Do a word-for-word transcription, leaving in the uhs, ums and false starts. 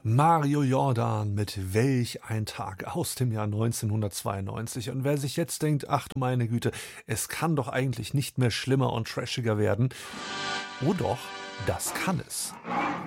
Mario Jordan mit „Welch ein Tag" aus dem Jahr neunzehnhundertzweiundneunzig. Und wer sich jetzt denkt: „Ach du meine Güte, es kann doch eigentlich nicht mehr schlimmer und trashiger werden." Oh doch, das kann es.